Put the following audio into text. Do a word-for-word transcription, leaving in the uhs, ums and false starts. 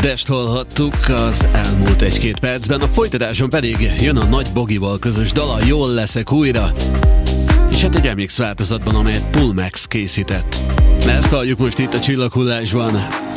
Dest hallhattuk az elmúlt egy-két percben, a folytatáson pedig jön a Nagy Bogival közös dala, Jól leszek újra, és hát egy remix változatban, amelyet Pull Max készített. Ezt halljuk most itt a Csillaghullásban.